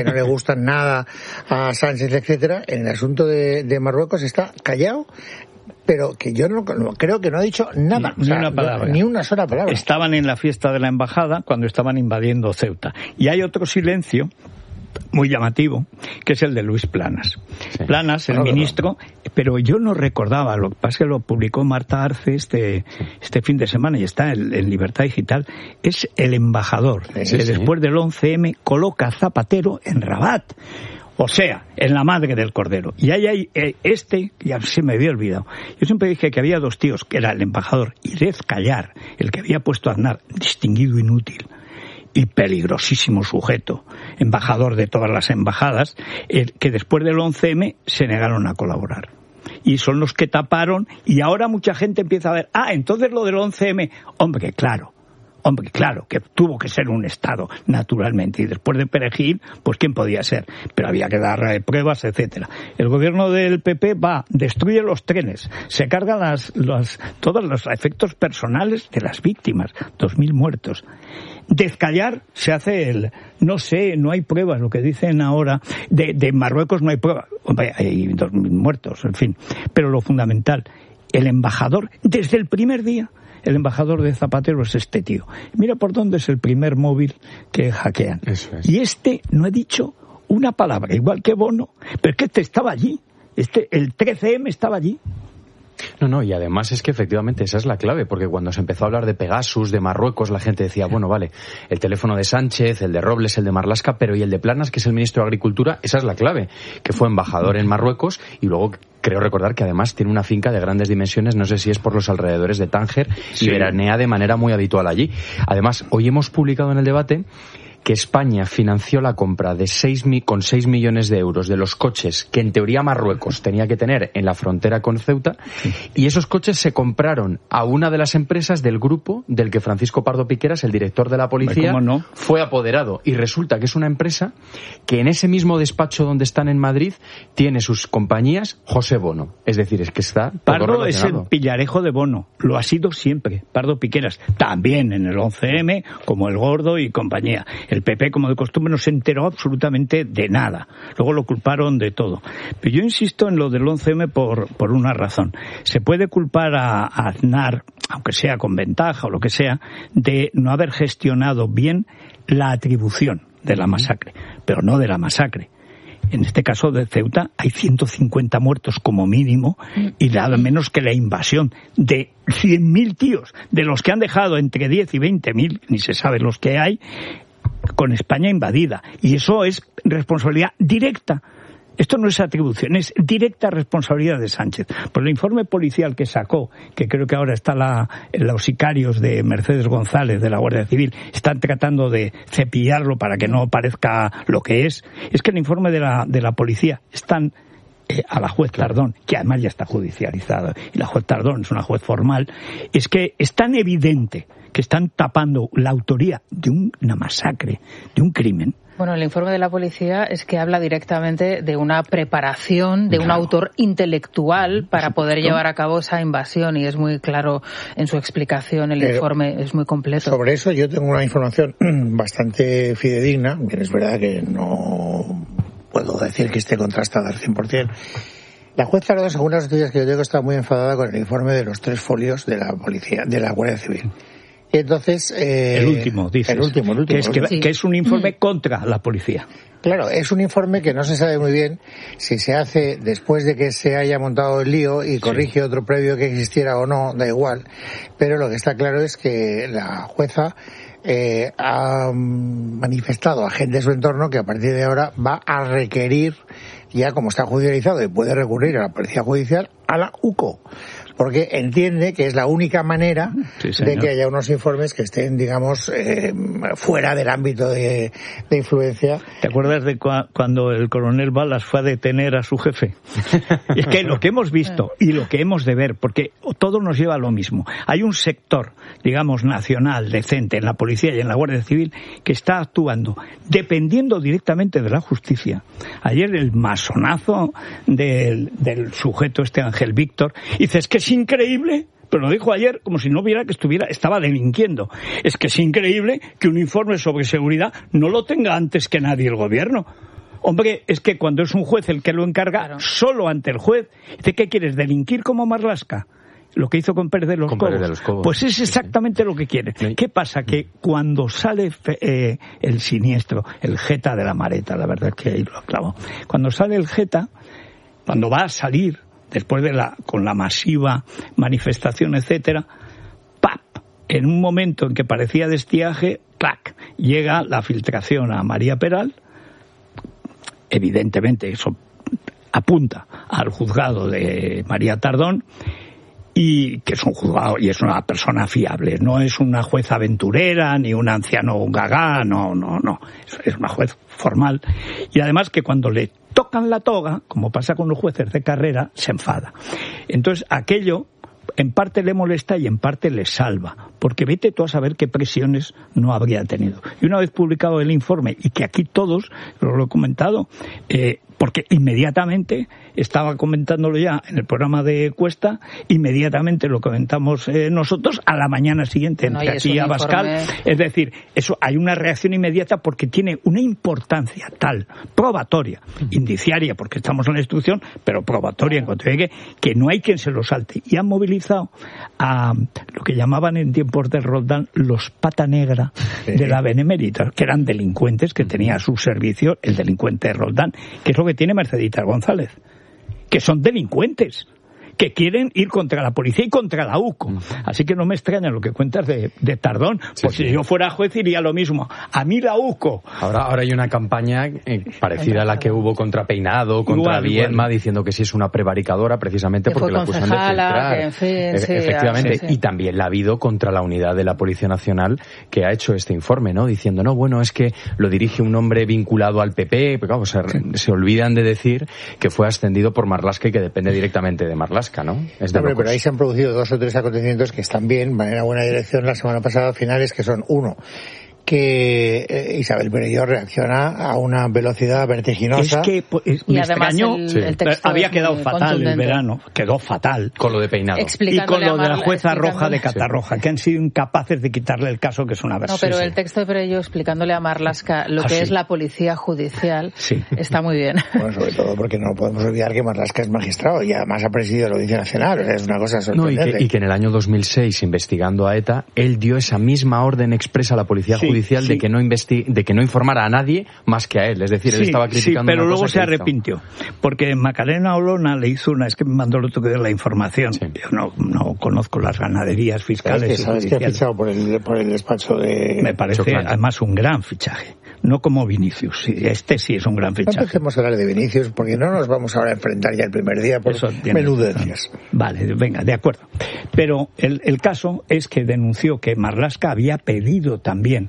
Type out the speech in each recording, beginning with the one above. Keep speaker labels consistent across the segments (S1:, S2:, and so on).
S1: que no le gustan nada a Sánchez, etcétera, en el asunto de Marruecos está callado, pero que yo no creo que no ha dicho nada,
S2: ni una palabra,
S1: ni una sola palabra.
S2: Estaban en la fiesta de la embajada cuando estaban invadiendo Ceuta. Y hay otro silencio muy llamativo, que es el de Luis Planas. Sí. Planas, el ministro, pero yo no recordaba, lo que pasa es que lo publicó Marta Arce este fin de semana y está en Libertad Digital, es el embajador que después del 11M coloca a Zapatero en Rabat. O sea, en la madre del cordero. Y ahí hay ya se me había olvidado. Yo siempre dije que había dos tíos, que era el embajador Irez Callar, el que había puesto a Aznar, distinguido inútil y peligrosísimo sujeto, embajador de todas las embajadas, que después del 11M se negaron a colaborar. Y son los que taparon, y ahora mucha gente empieza a ver, entonces lo del 11M, hombre, claro, que tuvo que ser un Estado, naturalmente, y después de Perejil, pues quién podía ser, pero había que dar pruebas, etcétera. El gobierno del PP destruye los trenes, se carga todos los efectos personales de las víctimas, 2.000 muertos. Descallar se hace no hay pruebas, lo que dicen ahora, de Marruecos no hay pruebas, hombre, hay 2.000 muertos, en fin, pero lo fundamental, el embajador, desde el primer día, el embajador de Zapatero es este tío. Mira por dónde es el primer móvil que hackean. Eso es. Y no ha dicho una palabra, igual que Bono, pero es que estaba allí. El 13M estaba allí.
S3: No, y además es que efectivamente esa es la clave, porque cuando se empezó a hablar de Pegasus, de Marruecos, la gente decía, bueno, vale, el teléfono de Sánchez, el de Robles, el de Marlaska, pero ¿y el de Planas, que es el ministro de Agricultura? Esa es la clave, que fue embajador en Marruecos y luego creo recordar que además tiene una finca de grandes dimensiones, no sé si es por los alrededores de Tánger, y veranea de manera muy habitual allí. Además, hoy hemos publicado en el debate que España financió la compra de 6 millones de euros de los coches que en teoría Marruecos tenía que tener en la frontera con Ceuta, y esos coches se compraron a una de las empresas del grupo del que Francisco Pardo Piqueras, el director de la policía, fue apoderado, y resulta que es una empresa que en ese mismo despacho donde están en Madrid tiene sus compañías José Bono, es decir, es que está
S2: Pardo es el pillarejo de Bono, lo ha sido siempre, Pardo Piqueras, también en el 11M, como el Gordo y compañía. El PP, como de costumbre, no se enteró absolutamente de nada. Luego lo culparon de todo. Pero yo insisto en lo del 11M por una razón. Se puede culpar a Aznar, aunque sea con ventaja o lo que sea, de no haber gestionado bien la atribución de la masacre, pero no de la masacre. En este caso de Ceuta hay 150 muertos como mínimo y nada menos que la invasión de 100.000 tíos, de los que han dejado entre 10 y 20.000, ni se sabe los que hay, con España invadida. Y eso es responsabilidad directa. Esto no es atribución, es directa responsabilidad de Sánchez. Por el informe policial que sacó, que creo que ahora está los sicarios de Mercedes González de la Guardia Civil, están tratando de cepillarlo para que no parezca lo que es que el informe de la policía están a la juez Tardón, que además ya está judicializada, y la juez Tardón es una juez formal, es que es tan evidente que están tapando la autoría de una masacre, de un crimen.
S4: Bueno, el informe de la policía es que habla directamente de una preparación de un autor intelectual para poder llevar a cabo esa invasión, y es muy claro en su explicación, el informe es muy completo.
S1: Sobre eso yo tengo una información bastante fidedigna, que es verdad que no puedo decir que esté contrastada al 100%. La juez Tardón, según las noticias que yo tengo, está muy enfadada con el informe de los 3 folios de la policía, de la Guardia Civil. Y entonces
S2: el último, dices.
S1: El último.
S2: Que es un informe contra la policía.
S1: Claro, es un informe que no se sabe muy bien si se hace después de que se haya montado el lío y corrige otro previo que existiera o no, da igual. Pero lo que está claro es que la jueza ha manifestado a gente de su entorno que a partir de ahora va a requerir, ya como está judicializado y puede recurrir a la policía judicial, a la UCO, porque entiende que es la única manera de que haya unos informes que estén, digamos, fuera del ámbito de influencia.
S2: ¿Te acuerdas de cuando el coronel Balas fue a detener a su jefe? Es que lo que hemos visto y lo que hemos de ver, porque todo nos lleva a lo mismo. Hay un sector, digamos, nacional, decente, en la policía y en la Guardia Civil, que está actuando dependiendo directamente de la justicia. Ayer el masonazo del sujeto Ángel Víctor, dice, es que es increíble, pero lo dijo ayer como si no viera que estaba delinquiendo. Es que es increíble que un informe sobre seguridad no lo tenga antes que nadie el gobierno. Hombre, es que cuando es un juez el que lo encarga, claro, solo ante el juez, dice, ¿qué quieres, delinquir como Marlaska? Lo que hizo con Pérez de los Cobos. Pues es exactamente lo que quiere. ¿Qué pasa? Que cuando sale el siniestro, el Jeta de la Mareta, la verdad es que ahí lo clavo, cuando sale el Jeta, cuando va a salir, después con la masiva manifestación, etcétera, ¡pap! En un momento en que parecía de estiaje, ¡clac! Llega la filtración a María Peral. Evidentemente eso apunta al juzgado de María Tardón, y que es un juzgado y es una persona fiable, no es una jueza aventurera ni un anciano gagá, no, es una juez formal, y además que cuando le tocan la toga, como pasa con los jueces de carrera, se enfada. Entonces aquello en parte le molesta y en parte le salva, porque vete tú a saber qué presiones no habría tenido. Y una vez publicado el informe, y que aquí todos lo he comentado, porque inmediatamente, estaba comentándolo ya en el programa de Cuesta, inmediatamente lo comentamos nosotros a la mañana siguiente, entre aquí y Abascal. Es decir, eso hay una reacción inmediata porque tiene una importancia tal, probatoria, indiciaria, porque estamos en la instrucción, pero probatoria en cuanto llegue, que no hay quien se lo salte. Y han movilizado a lo que llamaban en tiempos de Roldán los pata negra de la Benemérita, que eran delincuentes que tenía a su servicio el delincuente de Roldán, que es lo que tiene Mercedita González, que son delincuentes, que quieren ir contra la policía y contra la UCO. Así que no me extraña lo que cuentas de Tardón, pues si yo fuera juez diría lo mismo. A mí la UCO.
S3: Ahora hay una campaña parecida a la que hubo contra Peinado, contra Viedma, diciendo que sí es una prevaricadora, precisamente porque la acusan de filtrar. Efectivamente. Sí. Y también la ha habido contra la unidad de la Policía Nacional que ha hecho este informe, ¿no? Diciendo, no, bueno, es que lo dirige un hombre vinculado al PP, pero claro, se olvidan de decir que fue ascendido por Marlaska y que depende directamente de Marlaska, ¿no?
S1: Pero ahí se han producido 2 o 3 acontecimientos que están bien, van en una buena dirección la semana pasada, finales, que son, uno, que Isabel Perelló reacciona a una velocidad vertiginosa.
S2: Es que me extrañó, el texto había quedado fatal el verano, quedó fatal.
S3: Con lo de Peinado.
S2: Y con lo de la jueza Roja de Catarroja, que han sido incapaces de quitarle el caso, que es una versión.
S4: No, pero el texto de Perelló explicándole a Marlaska lo que es la policía judicial está muy bien.
S1: Bueno, sobre todo porque no podemos olvidar que Marlaska es magistrado y además ha presidido la Audiencia Nacional, o sea, es una cosa sorprendente.
S3: Y que en el año 2006, investigando a ETA, él dio esa misma orden expresa a la policía judicial de que no informara a nadie más que a él. Es decir, él estaba criticando
S2: pero
S3: una
S2: luego
S3: cosa
S2: se arrepintió. Porque Macarena Olona le hizo es que me mandó el otro que dio la información. Sí. Yo no conozco las ganaderías fiscales.
S1: ¿Sabes que ha fichado por el despacho de...
S2: Me parece además un gran fichaje. No como Vinicius. Este sí es un gran fichaje.
S1: No empecemos a hablar de Vinicius porque no nos vamos ahora a enfrentar ya el primer día por menudencias.
S2: Vale, venga, de acuerdo. Pero el caso es que denunció que Marlaska había pedido también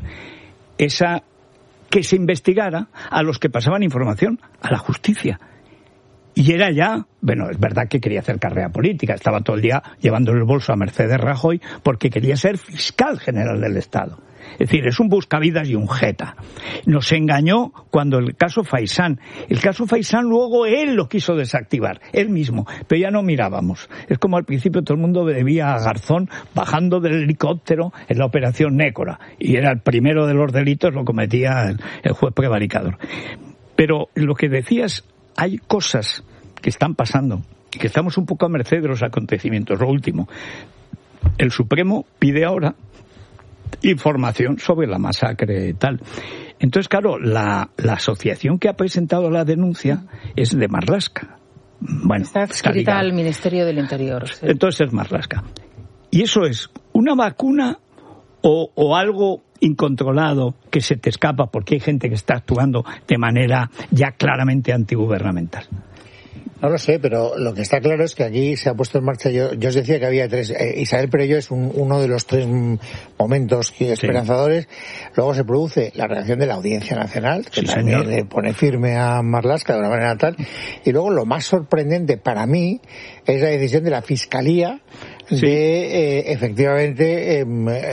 S2: que se investigara a los que pasaban información a la justicia. Y era ya, bueno, es verdad que quería hacer carrera política, estaba todo el día llevándole el bolso a Mercedes Rajoy porque quería ser fiscal general del Estado. Es decir, es un buscavidas y un jeta. Nos engañó cuando el caso Faisán luego él lo quiso desactivar, él mismo, pero ya no mirábamos. Es como al principio todo el mundo debía a Garzón bajando del helicóptero en la operación Nécora, y era el primero de los delitos, lo cometía el juez prevaricador. Pero lo que decías, hay cosas que están pasando, que estamos un poco a merced de los acontecimientos. Lo último, el Supremo pide ahora información sobre la masacre tal. Entonces, claro, la asociación que ha presentado la denuncia es de Marlaska. Bueno,
S4: está adscrita al Ministerio del Interior. Sí.
S2: Entonces es Marlaska. ¿Y eso es una vacuna o algo incontrolado que se te escapa porque hay gente que está actuando de manera ya claramente antigubernamental?
S1: No lo sé, pero lo que está claro es que aquí se ha puesto en marcha, yo os decía que había 3, Isabel Perelló es uno de los 3 momentos esperanzadores. Luego se produce la reacción de la Audiencia Nacional, que también le pone firme a Marlaska de una manera tal. Y luego lo más sorprendente para mí es la decisión de la Fiscalía de efectivamente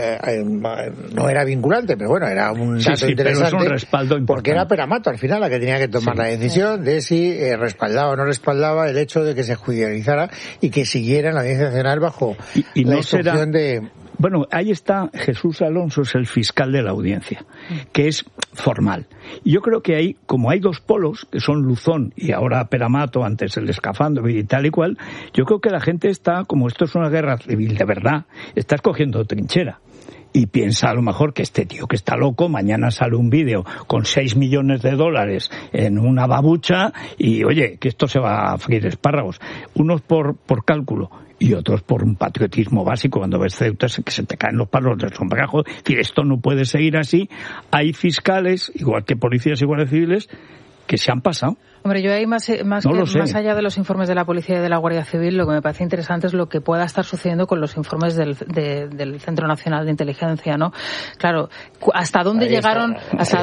S1: no era vinculante, pero bueno, era un dato interesante,
S2: pero es un respaldo importante,
S1: porque era Peramato al final la que tenía que tomar la decisión de si respaldaba o no respaldaba el hecho de que se judicializara y que siguiera en la Audiencia Nacional bajo la instrucción de...
S2: Bueno, ahí está Jesús Alonso, es el fiscal de la audiencia, que es formal. Y yo creo que ahí, como hay dos polos, que son Luzón y ahora Peramato, antes el Escafandro y tal y cual, yo creo que la gente está, como esto es una guerra civil de verdad, está escogiendo trinchera. Y piensa a lo mejor que este tío que está loco, mañana sale un vídeo con 6 millones de dólares en una babucha y, oye, que esto se va a freír espárragos. Unos por cálculo y otros por un patriotismo básico. Cuando ves Ceuta que se te caen los palos del sombrajo, es decir, esto no puede seguir así. Hay fiscales, igual que policías y guardias civiles, que se han pasado.
S4: Hombre, yo ahí más allá de los informes de la Policía y de la Guardia Civil, lo que me parece interesante es lo que pueda estar sucediendo con los informes del Centro Nacional de Inteligencia, ¿no? Claro, hasta dónde llegaron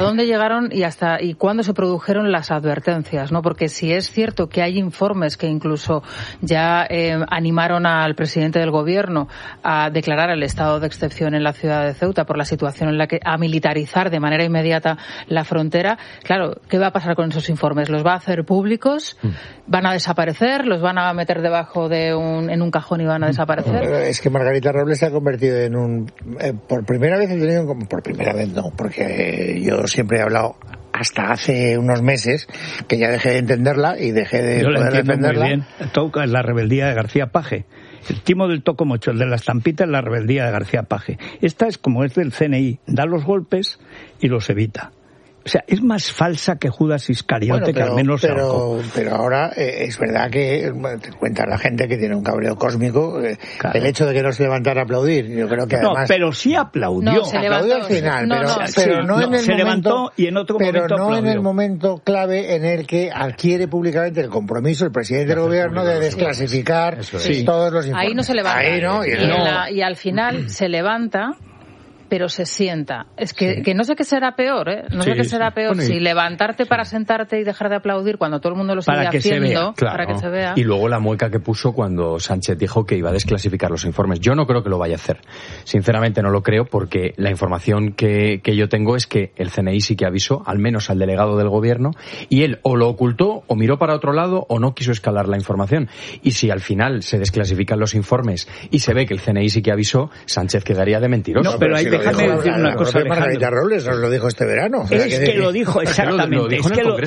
S4: y cuándo se produjeron las advertencias, ¿no? Porque si es cierto que hay informes que incluso ya animaron al presidente del Gobierno a declarar el estado de excepción en la ciudad de Ceuta por la situación en la que a militarizar de manera inmediata la frontera, claro, ¿qué va a pasar con esos informes? ¿Los va a hacer públicos? ¿Van a desaparecer? ¿Los van a meter debajo en un cajón y van a desaparecer?
S1: Es que Margarita Robles se ha convertido en un... por primera vez he tenido... Por primera vez no, porque yo siempre he hablado hasta hace unos meses que ya dejé de entenderla y dejé de
S2: yo
S1: poder defenderla.
S2: Muy bien. Toca la rebeldía de García Paje. El timo del tocomocho, el de la estampita, es la rebeldía de García Paje. Esta es como es del CNI, da los golpes y los evita. O sea, es más falsa que Judas Iscariote, que al menos se ahorcó.
S1: Pero ahora es verdad que te cuenta la gente que tiene un cabreo cósmico. Claro. El hecho de que no se levantara a aplaudir, yo creo que además...
S2: No, pero sí aplaudió.
S1: No, se aplaudió al final, pero no en el
S2: se
S1: momento...
S2: levantó y en otro momento
S1: pero no
S2: aplaudió.
S1: En el momento clave en el que adquiere públicamente el compromiso el presidente del Gobierno de desclasificar todos los informes.
S4: Ahí no se levanta.
S1: Ahí no,
S4: y al final se levanta... pero se sienta. Es que no sé qué será peor, ¿eh? No sé qué será peor, bueno, si levantarte para sentarte y dejar de aplaudir cuando todo el mundo lo sigue haciendo, para que se vea.
S3: Y luego la mueca que puso cuando Sánchez dijo que iba a desclasificar los informes. Yo no creo que lo vaya a hacer. Sinceramente no lo creo, porque la información que yo tengo es que el CNI sí que avisó, al menos al delegado del Gobierno, y él o lo ocultó, o miró para otro lado, o no quiso escalar la información. Y si al final se desclasifican los informes y se ve que el CNI sí que avisó, Sánchez quedaría de mentiroso.
S2: No, pero hay déjame decir una cosa,
S1: Margarita Robles nos lo dijo este verano.
S2: Es que lo dijo exactamente.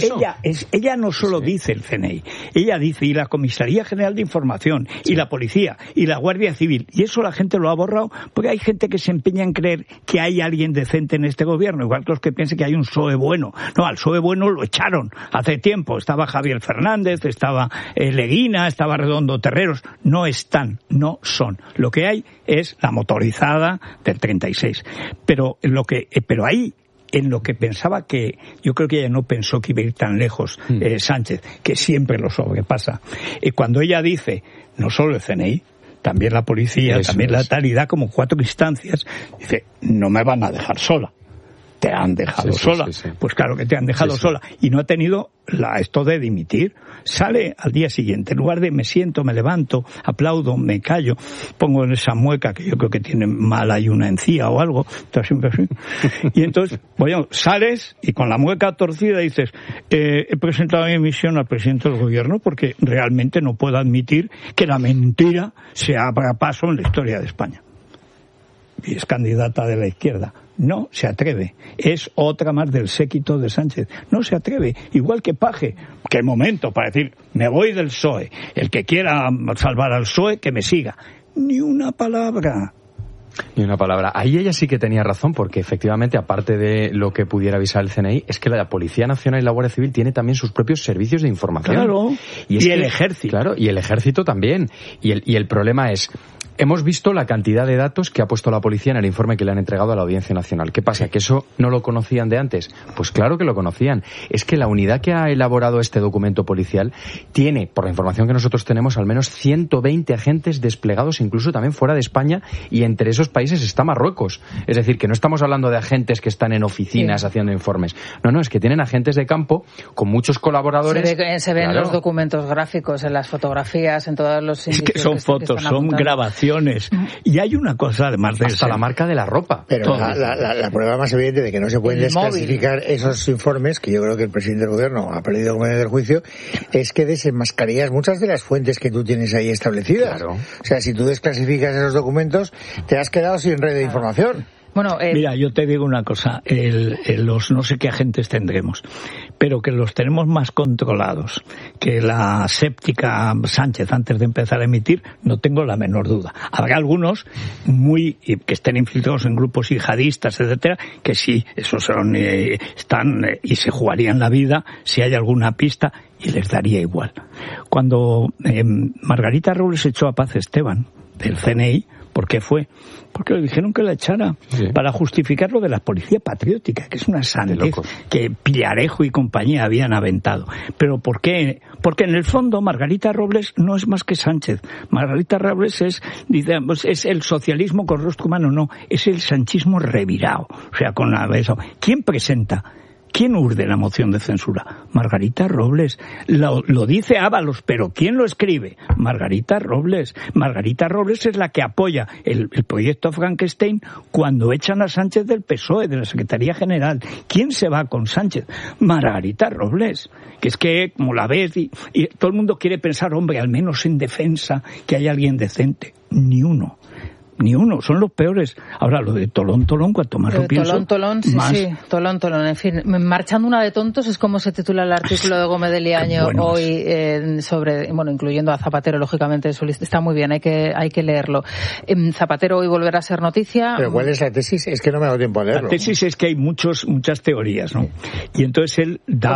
S2: Ella no solo dice el CNI, ella dice y la Comisaría General de Información y la Policía y la Guardia Civil, y eso la gente lo ha borrado porque hay gente que se empeña en creer que hay alguien decente en este gobierno, igual que los que piensan que hay un PSOE bueno. No, al PSOE bueno lo echaron hace tiempo. Estaba Javier Fernández, estaba Leguina, estaba Redondo Terreros. No están, no son. Lo que hay es la motorizada del 36. Pero ahí, en lo que pensaba que, yo creo que ella no pensó que iba a ir tan lejos Sánchez, que siempre lo sobrepasa. Cuando ella dice, no solo el CNI, también la policía, eso también la tal, y da como 4 instancias, dice, no me van a dejar sola. Te han dejado sola. Pues claro que te han dejado sola. Y no ha tenido esto de dimitir. Sale al día siguiente, en lugar de me siento, me levanto, aplaudo, me callo, pongo en esa mueca que yo creo que tiene mal ahí una encía o algo, está siempre así. Y entonces, bueno, sales y con la mueca torcida dices, he presentado mi misión al presidente del Gobierno porque realmente no puedo admitir que la mentira se abra paso en la historia de España. Y es candidata de la izquierda. No se atreve. Es otra más del séquito de Sánchez. No se atreve. Igual que Paje. Qué momento para decir, me voy del PSOE. El que quiera salvar al PSOE, que me siga. Ni una palabra.
S3: Ni una palabra. Ahí ella sí que tenía razón, porque efectivamente, aparte de lo que pudiera avisar el CNI, es que la Policía Nacional y la Guardia Civil tiene también sus propios servicios de información.
S2: Claro. Y el Ejército.
S3: Claro, y el Ejército también. Y el problema es... Hemos visto la cantidad de datos que ha puesto la policía en el informe que le han entregado a la Audiencia Nacional. ¿Qué pasa? ¿Que eso no lo conocían de antes? Pues claro que lo conocían. Es que la unidad que ha elaborado este documento policial tiene, por la información que nosotros tenemos, al menos 120 agentes desplegados incluso también fuera de España, y entre esos países está Marruecos. Es decir, que no estamos hablando de agentes que están en oficinas haciendo informes. No, es que tienen agentes de campo con muchos colaboradores.
S4: Se ven los documentos gráficos, en las fotografías, en todos los indicios.
S2: Es que son fotos, son grabaciones direcciones. Y hay una cosa, además de
S3: hasta la marca de la ropa.
S1: Pero la prueba más evidente de que no se pueden desclasificar esos informes, que yo creo que el presidente del gobierno ha perdido como del juicio, es que desenmascarías muchas de las fuentes que tú tienes ahí establecidas. Claro. O sea, si tú desclasificas esos documentos, te has quedado sin red de información.
S2: Bueno, mira, yo te digo una cosa, los no sé qué agentes tendremos, pero que los tenemos más controlados que la séptica Sánchez antes de empezar a emitir, no tengo la menor duda. Habrá algunos que estén infiltrados en grupos yihadistas, etcétera, que sí, esos están y se jugarían la vida si hay alguna pista y les daría igual. Cuando Margarita Robles echó a Paz Esteban del CNI, ¿por qué fue? Porque le dijeron que la echara para justificar lo de la policía patriótica, que es una sandez que Pillarejo y compañía habían aventado. ¿Pero por qué? Porque en el fondo Margarita Robles no es más que Sánchez. Margarita Robles es el socialismo con rostro humano, no, es el sanchismo revirado. O sea, con eso. ¿Quién presenta? ¿Quién urde la moción de censura? Margarita Robles. Lo dice Ábalos, pero ¿quién lo escribe? Margarita Robles. Margarita Robles es la que apoya el proyecto Frankenstein cuando echan a Sánchez del PSOE, de la Secretaría General. ¿Quién se va con Sánchez? Margarita Robles. Que es que, como la ves, y todo el mundo quiere pensar, hombre, al menos en defensa, que hay alguien decente. Ni uno, son los peores. Ahora, lo de Tolón, cuanto más lo pienso...
S4: Tolón, Tolón. En fin, marchando una de tontos es como se titula el artículo de Gómez de Liaño hoy incluyendo a Zapatero, lógicamente, está muy bien, hay que leerlo. Zapatero hoy volverá a ser noticia.
S1: ¿Pero cuál es la tesis? Es que no me ha dado tiempo a leerlo.
S2: La tesis es que hay muchas teorías, ¿no? Y entonces él da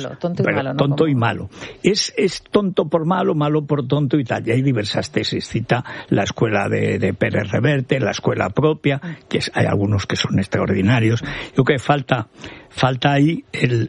S2: tonto y malo. Es tonto por malo, malo por tonto y tal. Y hay diversas tesis. Cita la escuela de Pérez Reverte, la escuela propia, que hay algunos que son extraordinarios. Yo creo que falta ahí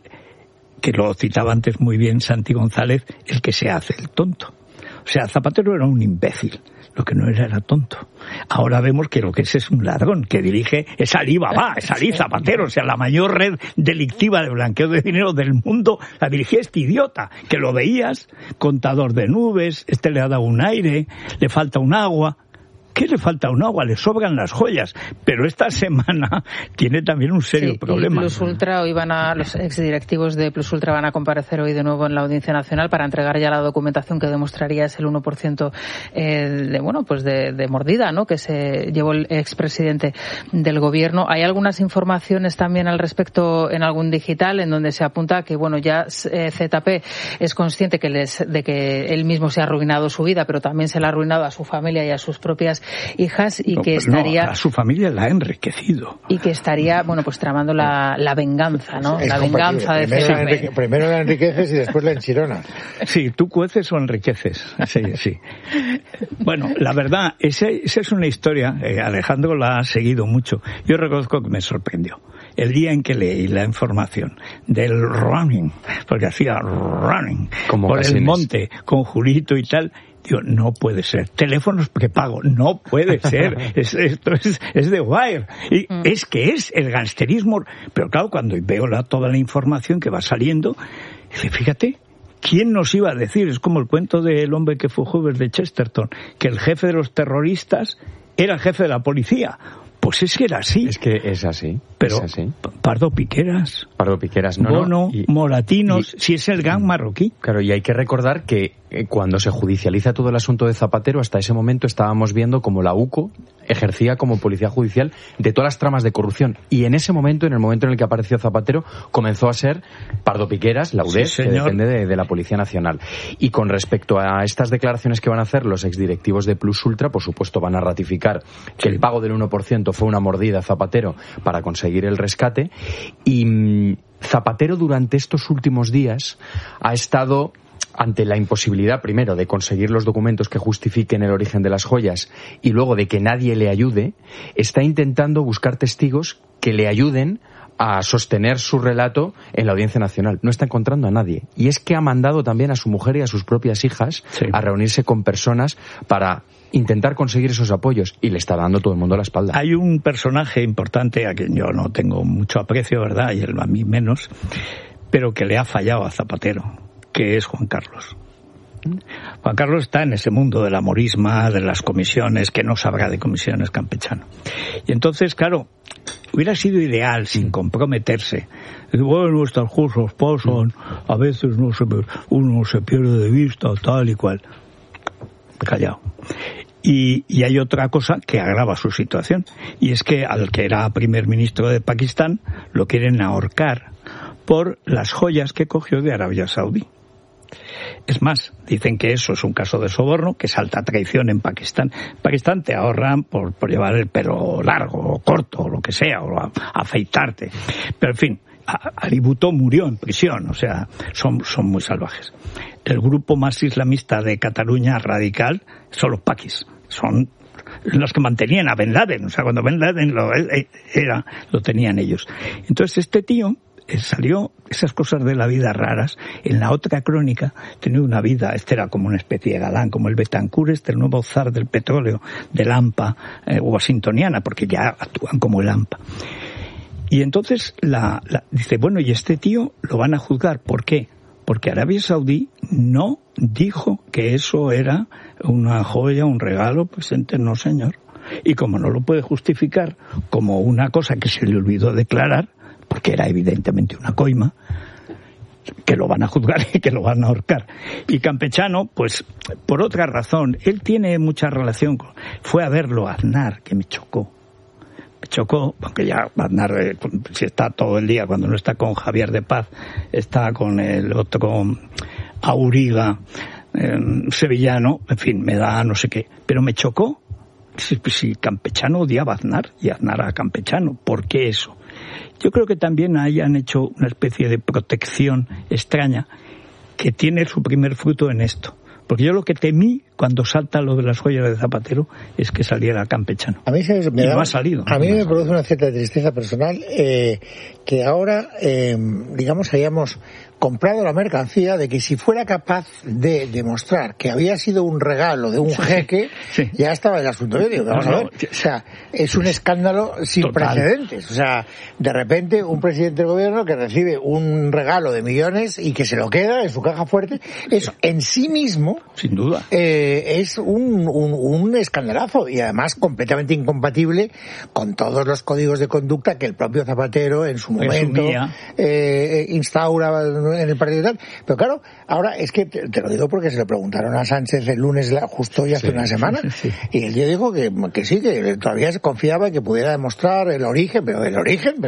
S2: que lo citaba antes muy bien Santi González, el que se hace el tonto. O sea, Zapatero era un imbécil, lo que no era tonto. Ahora vemos que lo que es un ladrón, que dirige, es Alibaba, es Ali Zapatero, o sea, la mayor red delictiva de blanqueo de dinero del mundo, la dirigía este idiota, que lo veías, contador de nubes, le ha dado un aire, le falta un agua. ¿Qué le falta un agua? Le sobran las joyas. Pero esta semana tiene también un serio problema.
S4: Plus Ultra, los exdirectivos de Plus Ultra van a comparecer hoy de nuevo en la Audiencia Nacional para entregar ya la documentación que demostraría ese 1% de mordida, ¿no?, que se llevó el expresidente del gobierno. Hay algunas informaciones también al respecto en algún digital en donde se apunta que, ya ZP es consciente de que él mismo se ha arruinado su vida, pero también se le ha arruinado a su familia y a sus propias hijas y que estaría...
S2: a su familia la ha enriquecido.
S4: Y que estaría, tramando la venganza, ¿no? La venganza de CNP.
S1: Primero la enriqueces y después la enchironas.
S2: Sí, ¿tú cueces o enriqueces? Sí. Bueno, la verdad, esa es una historia, Alejandro la ha seguido mucho. Yo reconozco que me sorprendió. El día en que leí la información del running, porque hacía running por el monte con Julito y tal... Digo, no puede ser. Teléfonos prepago, no puede ser. Esto es de Wire. Y es el gangsterismo. Pero claro, cuando veo toda la información que va saliendo, fíjate, ¿quién nos iba a decir? Es como el cuento del hombre que fue Hoover de Chesterton, que el jefe de los terroristas era el jefe de la policía. Pues es que era así.
S3: Es que es así.
S2: Pero
S3: es así.
S2: Pardo Piqueras,
S3: no,
S2: Bono, Moratinos, si es el gang marroquí.
S3: Claro, y hay que recordar que cuando se judicializa todo el asunto de Zapatero, hasta ese momento estábamos viendo como la UCO ejercía como policía judicial de todas las tramas de corrupción. Y en ese momento, en el momento en el que apareció Zapatero, comenzó a ser Pardo Piqueras, la UDES, que depende de la Policía Nacional. Y con respecto a estas declaraciones que van a hacer los exdirectivos de Plus Ultra, por supuesto van a ratificar que el pago del 1% fue una mordida a Zapatero para conseguir el rescate. Y Zapatero durante estos últimos días ha estado ante la imposibilidad, primero, de conseguir los documentos que justifiquen el origen de las joyas y luego de que nadie le ayude, está intentando buscar testigos que le ayuden a sostener su relato en la Audiencia Nacional. No está encontrando a nadie. Y es que ha mandado también a su mujer y a sus propias hijas a reunirse con personas para intentar conseguir esos apoyos, y le está dando todo el mundo la espalda.
S2: Hay un personaje importante a quien yo no tengo mucho aprecio, ¿verdad? Y él a mí menos, pero que le ha fallado a Zapatero, que es Juan Carlos. Juan Carlos está en ese mundo de la morisma, de las comisiones, que no sabrá de comisiones, Campechano. Y entonces, claro, hubiera sido ideal, sin comprometerse. Bueno, estas cosas pasan, a veces uno se pierde de vista, tal y cual. Callado. Y hay otra cosa que agrava su situación, y es que al que era primer ministro de Pakistán lo quieren ahorcar por las joyas que cogió de Arabia Saudí. Es más, dicen que eso es un caso de soborno, que es alta traición en Pakistán. En Pakistán te ahorran por llevar el pelo largo o corto o lo que sea, o afeitarte. Pero en fin, Ali Bhutto murió en prisión, o sea, son muy salvajes. El grupo más islamista de Cataluña radical son los paquis, son los que mantenían a Ben Laden, o sea, cuando Ben Laden lo tenían ellos. Entonces este tío salió, esas cosas de la vida raras. En la otra crónica tenía una vida, era como una especie de galán, como el Betancourt, el nuevo zar del petróleo, del AMPA, washingtoniana, porque ya actúan como el AMPA. Y entonces dice, bueno, y este tío lo van a juzgar. ¿Por qué? Porque Arabia Saudí no dijo que eso era una joya, un regalo, presente, no señor. Y como no lo puede justificar como una cosa que se le olvidó declarar, porque era evidentemente una coima, que lo van a juzgar y que lo van a ahorcar. Y Campechano, pues, por otra razón, él tiene mucha relación fue a verlo a Aznar, que me chocó, porque ya Aznar, si está todo el día, cuando no está con Javier de Paz, está con el otro, Auriga, sevillano, en fin, me da no sé qué, pero me chocó. Si Campechano odiaba a Aznar y Aznar a Campechano, ¿por qué eso? Yo creo que también hayan hecho una especie de protección extraña que tiene su primer fruto en esto. Porque yo lo que temí cuando salta lo de las joyas de Zapatero es que saliera Campechano.
S1: A mí
S2: no ha salido.
S1: A mí me produce una cierta tristeza personal que ahora, digamos, hayamos comprado la mercancía de que si fuera capaz de demostrar que había sido un regalo de un jeque, ya estaba el asunto. Yo digo, vamos a ver, o sea, es un escándalo sin precedentes. O sea, de repente un presidente del gobierno que recibe un regalo de millones y que se lo queda en su caja fuerte, eso en sí mismo,
S2: sin duda,
S1: es un escandalazo y además completamente incompatible con todos los códigos de conducta que el propio Zapatero en su momento instaura en el partido y tal. Pero claro, ahora es que te lo digo porque se le preguntaron a Sánchez el lunes justo ya hace una semana y él dijo que sí, que todavía se confiaba en que pudiera demostrar el origen, pero ¿qué origen?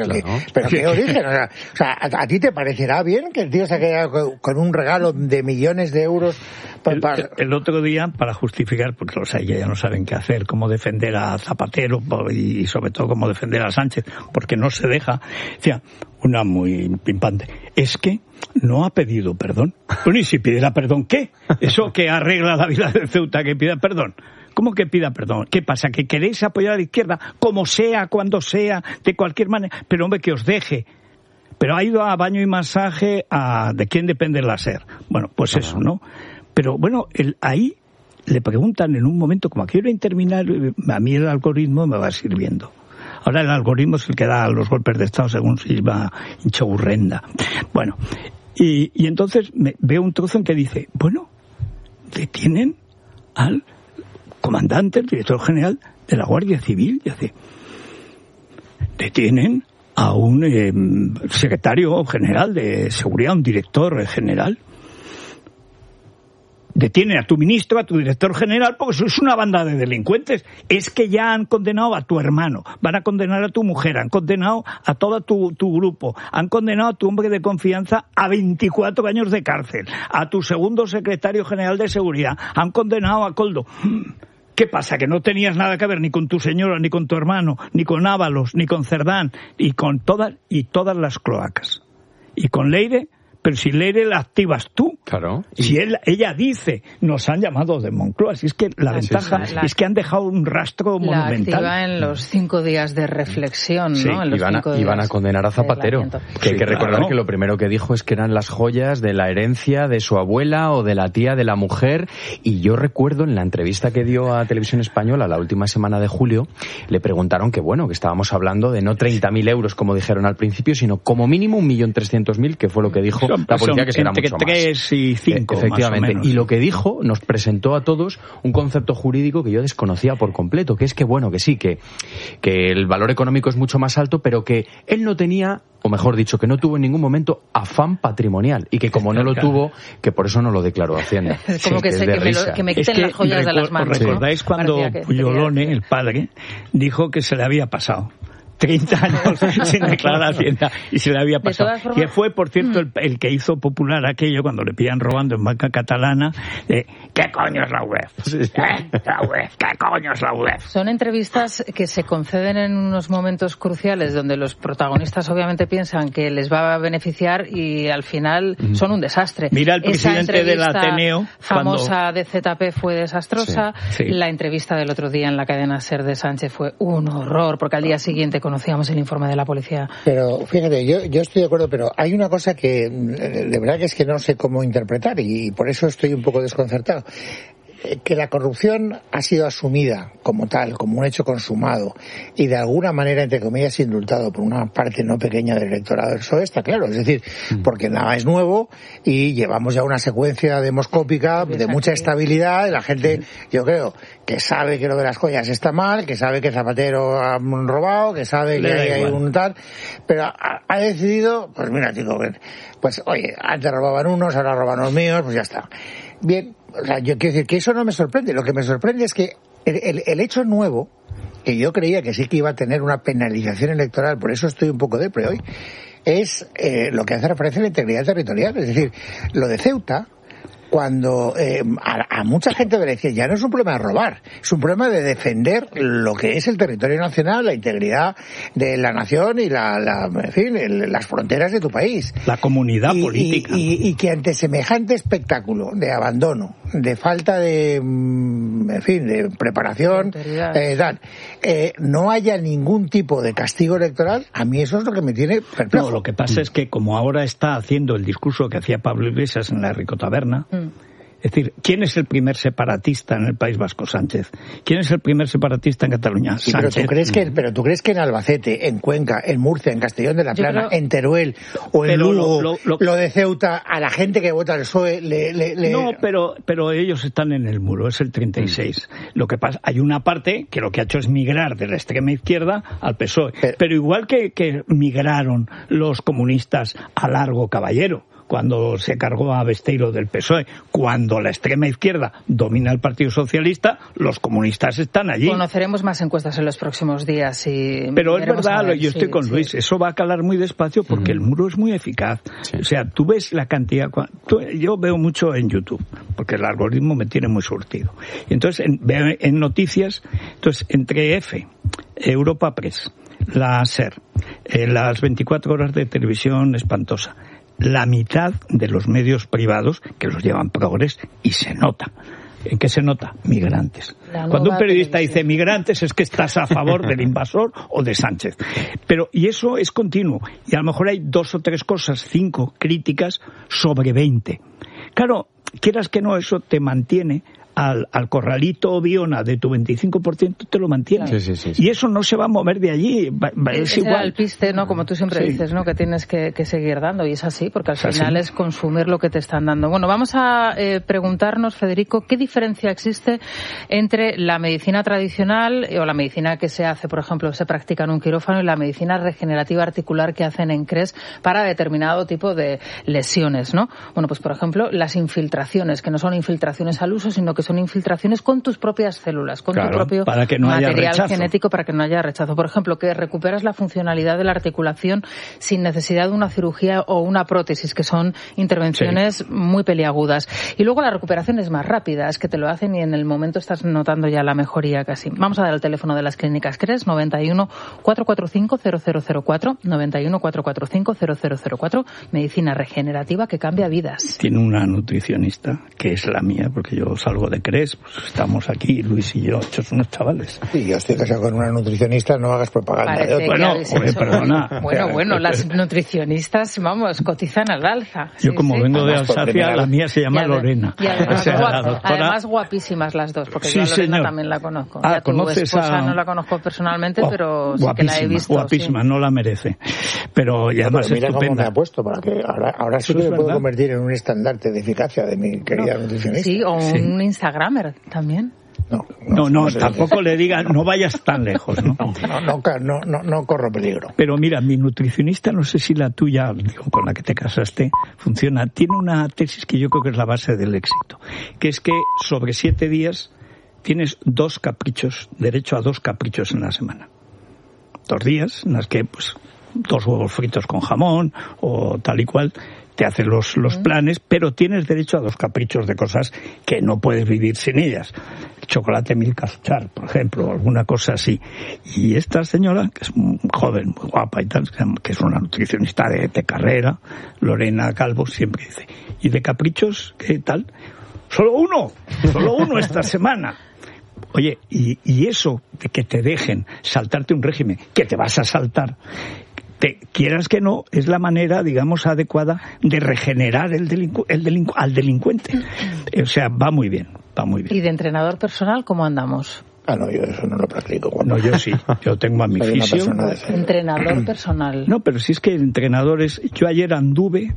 S1: O sea, ¿a ti te parecerá bien que el tío se quede con un regalo de millones de euros?
S2: El otro día, para justificar, porque los hay que ya no saben qué hacer, cómo defender a Zapatero y sobre todo cómo defender a Sánchez, porque no se deja, decía, una muy pimpante, es que no ha pedido perdón. Bueno, y si pidiera perdón, ¿qué? Eso que arregla la vida de Ceuta, que pida perdón. ¿Cómo que pida perdón? ¿Qué pasa? ¿Que queréis apoyar a la izquierda? Como sea, cuando sea, de cualquier manera. Pero hombre, que os deje. Pero ha ido a baño y masaje ¿de quién depende la SER? Bueno, pues eso, ¿no? Pero bueno, ahí le preguntan en un momento, como aquí quiero terminar, a mí el algoritmo me va sirviendo. Ahora el algoritmo es el que da los golpes de Estado según Silva Inchaurrenda. Bueno, y entonces veo un trozo en que dice, bueno, detienen al comandante, el director general de la Guardia Civil, y hace, detienen a un secretario general de seguridad, un director general. Detienen a tu ministro, a tu director general, porque sois una banda de delincuentes. Es que ya han condenado a tu hermano, van a condenar a tu mujer, han condenado a todo tu grupo, han condenado a tu hombre de confianza a 24 años de cárcel, a tu segundo secretario general de seguridad, han condenado a Koldo. ¿Qué pasa? ¿Que no tenías nada que ver ni con tu señora, ni con tu hermano, ni con Ábalos, ni con Cerdán, y con todas las cloacas? Y con Leire, pero si Leire la activas tú.
S3: Claro.
S2: Si ella dice, nos han llamado de Moncloa, si es que la ventaja es que han dejado un rastro monumental.
S4: La activa en los 5 días de reflexión, ¿no? En los
S3: y van a condenar a Zapatero. Que hay que recordar que lo primero que dijo es que eran las joyas de la herencia de su abuela o de la tía de la mujer. Y yo recuerdo en la entrevista que dio a Televisión Española la última semana de julio, le preguntaron que estábamos hablando de no 30.000 euros como dijeron al principio, sino como mínimo 1.300.000, que fue lo que dijo la policía, que será mucho más.
S2: Entre 3 y 5,
S3: efectivamente.
S2: Más o menos.
S3: Y lo que dijo nos presentó a todos un concepto jurídico que yo desconocía por completo, que es que, bueno, que sí, que el valor económico es mucho más alto, pero que él no tenía, o mejor dicho, que no tuvo en ningún momento afán patrimonial, y que como no lo tuvo, que por eso no lo declaró a Hacienda.
S4: Es como que me quiten las joyas de las manos.
S2: ¿Recordáis cuando Puyolone, el padre, dijo que se le había pasado 30 años sin declarar a Hacienda y se le había pasado? Formas, que fue, por cierto, el que hizo popular aquello cuando le pillan robando en banca catalana, de ¿qué coño es la UEF? La UEF, ¿qué coño es la UEF?
S4: Son entrevistas que se conceden en unos momentos cruciales donde los protagonistas obviamente piensan que les va a beneficiar y al final son un desastre.
S2: Mira, el presidente del Ateneo
S4: famosa de ZP fue desastrosa. Sí. La entrevista del otro día en la cadena SER de Sánchez fue un horror, porque al día siguiente conocíamos el informe de la policía.
S1: Pero fíjate, yo estoy de acuerdo, pero hay una cosa que de verdad que es que no sé cómo interpretar y por eso estoy un poco desconcertado. Que la corrupción ha sido asumida como tal, como un hecho consumado y de alguna manera, entre comillas, indultado por una parte no pequeña del electorado del PSOE, está claro. Es decir, porque nada es nuevo y llevamos ya una secuencia demoscópica de mucha estabilidad y la gente, yo creo, que sabe que lo de las joyas está mal, que sabe que Zapatero ha robado, que sabe que hay un tal, pero ha decidido, pues mira, chico, pues oye, antes robaban unos, ahora roban los míos, pues ya está. Bien, o sea, yo quiero decir que eso no me sorprende. Lo que me sorprende es que el hecho nuevo, que yo creía que sí que iba a tener una penalización electoral, por eso estoy un poco depre hoy, es lo que hace referencia a la integridad territorial. Es decir, lo de Ceuta, cuando a mucha gente le decía, ya no es un problema de robar, es un problema de defender lo que es el territorio nacional, la integridad de la nación y en fin, las fronteras de tu país.
S2: La comunidad política.
S1: Y que ante semejante espectáculo de abandono, de falta de, en fin, de preparación, no haya ningún tipo de castigo electoral, a mí eso es lo que me tiene perplejo.
S2: No, lo que pasa es que como ahora está haciendo el discurso que hacía Pablo Iglesias en la Ricotaberna, es decir, ¿quién es el primer separatista en el País Vasco? Sánchez. ¿Quién es el primer separatista en Cataluña?
S1: Sí,
S2: Sánchez.
S1: Pero tú crees que en Albacete, en Cuenca, en Murcia, en Castellón de la Plana, en Teruel o en Lugo, lo de Ceuta, a la gente que vota al PSOE
S2: No, pero ellos están en el muro, es el 36. Lo que pasa, hay una parte que lo que ha hecho es migrar de la extrema izquierda al PSOE. Pero igual que migraron los comunistas a Largo Caballero, cuando se cargó a Besteiro del PSOE, cuando la extrema izquierda domina el Partido Socialista, los comunistas están allí.
S4: Conoceremos más encuestas en los próximos días.
S2: Pero es verdad, yo estoy con Luis, eso va a calar muy despacio porque el muro es muy eficaz. Sí. O sea, tú ves la cantidad... Yo veo mucho en YouTube, porque el algoritmo me tiene muy surtido. Y entonces veo en noticias, entonces entre Europa Press, la SER, las 24 horas de televisión espantosa, la mitad de los medios privados que los llevan progres y se nota. ¿En qué se nota? Migrantes. Cuando un periodista dice migrantes es que estás a favor del invasor o de Sánchez. Y eso es continuo. Y a lo mejor hay 2 o 3 cosas, 5 críticas sobre 20. Claro, quieras que no, eso te mantiene al corralito o Viona de tu 25%, te lo mantiene.
S3: Sí.
S2: Y eso no se va a mover de allí. Es igual.
S4: El piste, ¿no? Como tú siempre dices, ¿no? Que tienes que seguir dando. Y es así, porque al final es consumir lo que te están dando. Bueno, vamos a preguntarnos, Federico, ¿qué diferencia existe entre la medicina tradicional o la medicina que se hace, por ejemplo, se practica en un quirófano y la medicina regenerativa articular que hacen en CRES para determinado tipo de lesiones, ¿no? Bueno, pues por ejemplo, las infiltraciones, que no son infiltraciones al uso, sino que son infiltraciones con tus propias células, con tu propio material genético para que no haya rechazo. Por ejemplo, que recuperas la funcionalidad de la articulación sin necesidad de una cirugía o una prótesis, que son intervenciones muy peliagudas. Y luego la recuperación es más rápida, es que te lo hacen y en el momento estás notando ya la mejoría casi. Vamos a dar el teléfono de las clínicas CRES, 91 445 0004, 91 445 0004, medicina regenerativa que cambia vidas.
S2: Tiene una nutricionista, que es la mía, porque yo salgo de le crees, pues estamos aquí, Luis y yo, hechos unos chavales.
S1: Sí, yo estoy casado con una nutricionista, no hagas propaganda de otro.
S2: Bueno, perdona.
S4: Bueno, las nutricionistas, vamos, cotizan al alza.
S2: Yo como vengo de Alsacia, la mía se llama Lorena.
S4: Y además guapísimas las dos, porque yo a Lorena también la conozco.
S2: Ah, ¿conoces a...?
S4: No la conozco personalmente, pero sí que la he visto.
S2: Guapísima, no la merece. Pero y además
S1: mira
S2: estupenda.
S1: Cómo me ha puesto, para que ahora sí que me puedo convertir en un estandarte de eficacia de mi querida nutricionista.
S4: Sí, o un Instagramer también.
S2: No, tampoco le digan, no vayas tan lejos, ¿no?
S1: No corro peligro.
S2: Pero mira, mi nutricionista, no sé si la tuya, con la que te casaste, funciona. Tiene una tesis que yo creo que es la base del éxito, que es que sobre 7 días tienes 2 caprichos, derecho a 2 caprichos en la semana. 2 días en las que, pues, 2 huevos fritos con jamón o tal y cual, te haces los planes, pero tienes derecho a 2 caprichos de cosas que no puedes vivir sin ellas. El chocolate Milka Char, por ejemplo, o alguna cosa así. Y esta señora, que es muy joven, muy guapa y tal, que es una nutricionista de carrera, Lorena Calvo, siempre dice, ¿y de caprichos qué tal? Solo uno esta semana. Oye, y eso de que te dejen saltarte un régimen, que te vas a saltar, quieras que no, es la manera, digamos, adecuada de regenerar al delincuente. O sea, va muy bien.
S4: ¿Y de entrenador personal cómo andamos?
S1: No, yo eso no lo practico.
S2: No, yo sí. Yo tengo a mi fisio.
S4: Entrenador personal.
S2: No, pero si es que entrenadores... Yo ayer anduve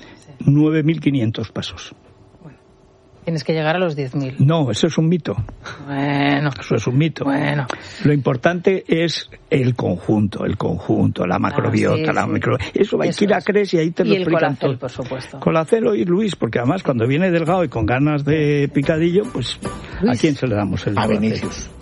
S2: 9.500 pasos.
S4: Tienes que llegar a los 10.000.
S2: No, eso es un mito.
S4: Bueno.
S2: Eso es un mito.
S4: Bueno.
S2: Lo importante es el conjunto, la macrobiota, la microbiota. Eso hay que ir a CRES y ahí te lo explican todo.
S4: Y el Colacel, por supuesto.
S2: Colacel y Luis, porque además cuando viene delgado y con ganas de picadillo, pues Luis, ¿a quién se le damos el Colacel?
S1: A Vinicius.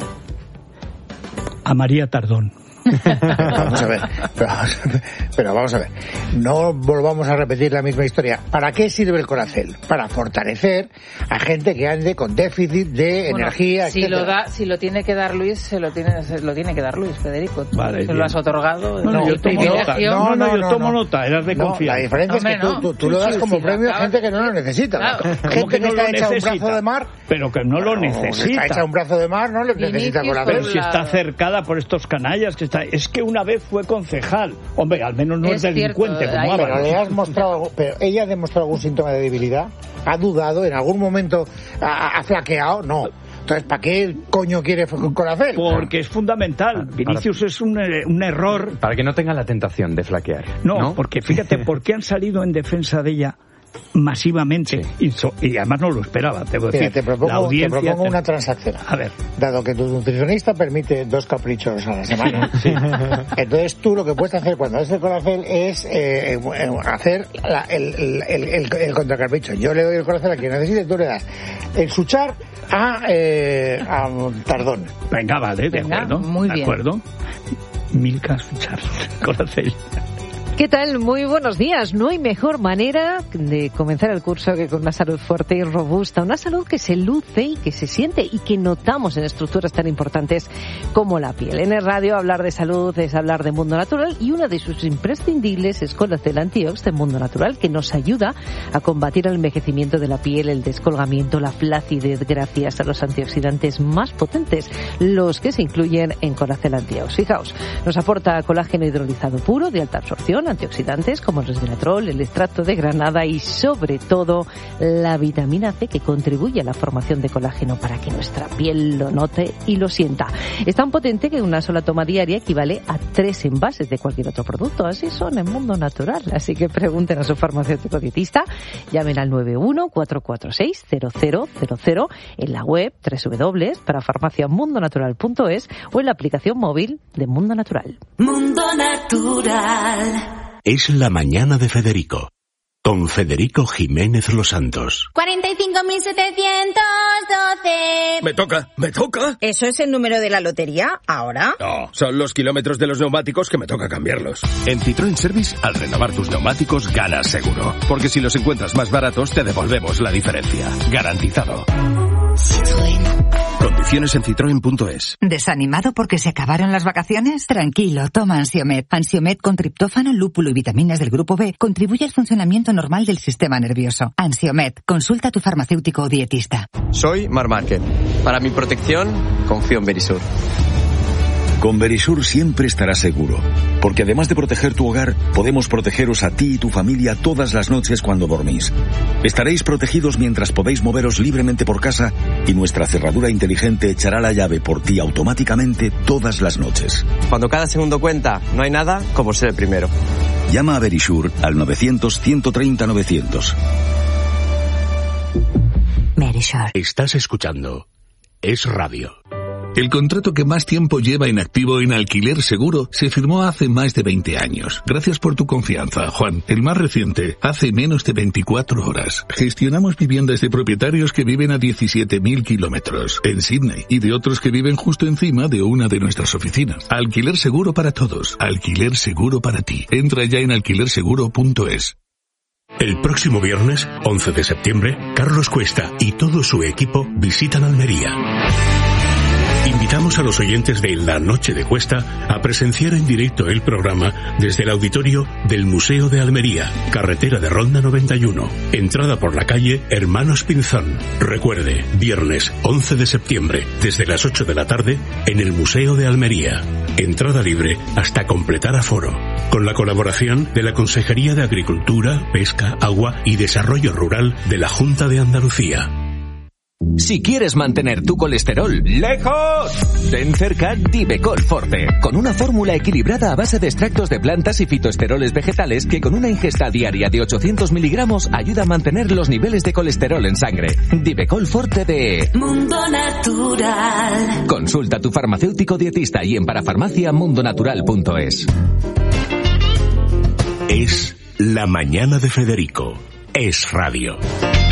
S2: A María Tardón.
S1: Vamos a ver, pero vamos a ver, no volvamos a repetir la misma historia. ¿Para qué sirve el Colacel? Para fortalecer a gente que ande con déficit de energía,
S4: si lo tiene que dar Luis, se lo tiene que dar Luis, Federico.
S2: Vale,
S4: se lo has otorgado.
S2: Yo tomo nota, eras de confianza.
S1: La diferencia es que tú lo das como premio a gente que no lo necesita.
S2: Claro.
S1: Gente que está hecha un brazo de mar,
S2: pero que no lo necesita.
S1: Está hecha un brazo de mar, no le necesita Colacel.
S2: Pero si está cercada por estos canallas que está. Es que una vez fue concejal. Hombre, al menos no es delincuente como
S1: Álvaro. Pero le has mostrado, pero ella ha demostrado algún síntoma de debilidad, ha dudado, en algún momento ha flaqueado, no. Entonces, ¿para qué coño quiere Colacel?
S2: Porque es fundamental. Vinicius es un error.
S3: Para que no tenga la tentación de flaquear.
S2: No, porque fíjate, ¿por qué han salido en defensa de ella masivamente? Sí. Y además no lo esperaba, te voy a decir.
S1: Te propongo una transacción.
S2: A ver.
S1: Dado que tu nutricionista permite 2 caprichos a la semana,
S2: sí.
S1: Entonces tú lo que puedes hacer cuando haces el Colacel es hacer el contracapricho. Yo le doy el Colacel a quien necesite, tú le das el Suchar a Tardón.
S2: Venga, vale, de acuerdo.
S4: Muy bien.
S2: De acuerdo. Milka Suchar, Colacel.
S5: ¿Qué tal? Muy buenos días. No hay mejor manera de comenzar el curso que con una salud fuerte y robusta. Una salud que se luce y que se siente y que notamos en estructuras tan importantes como la piel. En el radio hablar de salud es hablar de Mundo Natural y una de sus imprescindibles es Colacel Antiox de Mundo Natural, que nos ayuda a combatir el envejecimiento de la piel, el descolgamiento, la flacidez gracias a los antioxidantes más potentes, los que se incluyen en Colacel Antiox. Fijaos, nos aporta colágeno hidrolizado puro de alta absorción, antioxidantes como el resveratrol, el extracto de granada y sobre todo la vitamina C, que contribuye a la formación de colágeno para que nuestra piel lo note y lo sienta. Es tan potente que una sola toma diaria equivale a 3 envases de cualquier otro producto. Así son en Mundo Natural. Así que pregunten a su farmacéutico dietista, llamen al 91-446-0000 en la web www.parafarmaciamundonatural.es o en la aplicación móvil de Mundo Natural.
S6: Mundo Natural.
S7: Es la mañana de Federico, con Federico Jiménez Los Santos.
S8: 45.712.
S9: Me toca.
S8: ¿Eso es el número de la lotería ahora?
S9: No, son los kilómetros de los neumáticos que me toca cambiarlos.
S7: En Citroën Service, al renovar tus neumáticos, ganas seguro. Porque si los encuentras más baratos, te devolvemos la diferencia. Garantizado.
S6: Citroën.
S9: Condiciones en citroen.es.
S10: ¿Desanimado porque se acabaron las vacaciones? Tranquilo, toma Ansiomed. Ansiomed con triptófano, lúpulo y vitaminas del grupo B contribuye al funcionamiento normal del sistema nervioso. Ansiomed, consulta a tu farmacéutico o dietista.
S11: Soy Mar Márquez. Para mi protección, confío en Verisur.
S12: Con Verisur siempre estarás seguro, porque además de proteger tu hogar, podemos protegeros a ti y tu familia todas las noches cuando dormís. Estaréis protegidos mientras podéis moveros libremente por casa y nuestra cerradura inteligente echará la llave por ti automáticamente todas las noches.
S11: Cuando cada segundo cuenta, no hay nada como ser el primero.
S12: Llama a Verisur al 900-130-900.
S10: Verisur.
S7: Estás escuchando Es Radio.
S13: El contrato que más tiempo lleva en activo en Alquiler Seguro se firmó hace más de 20 años. Gracias por tu confianza, Juan. El más reciente, hace menos de 24 horas. Gestionamos viviendas de propietarios que viven a 17.000 kilómetros en Sydney y de otros que viven justo encima de una de nuestras oficinas. Alquiler Seguro para todos. Alquiler Seguro para ti. Entra ya en alquilerseguro.es.
S7: El próximo viernes, 11 de septiembre, Carlos Cuesta y todo su equipo visitan Almería. Invitamos a los oyentes de La Noche de Cuesta a presenciar en directo el programa desde el auditorio del Museo de Almería, carretera de Ronda 91, entrada por la calle Hermanos Pinzón. Recuerde, viernes 11 de septiembre, desde las 8 de la tarde, en el Museo de Almería. Entrada libre hasta completar aforo. Con la colaboración de la Consejería de Agricultura, Pesca, Agua y Desarrollo Rural de la Junta de Andalucía.
S14: Si quieres mantener tu colesterol lejos, ten cerca Divecol Forte, con una fórmula equilibrada a base de extractos de plantas y fitoesteroles vegetales que con una ingesta diaria de 800 miligramos ayuda a mantener los niveles de colesterol en sangre. Divecol Forte de
S6: Mundo Natural.
S14: Consulta a tu farmacéutico dietista y en parafarmaciamundonatural.es.
S7: Es La Mañana de Federico. Es Radio.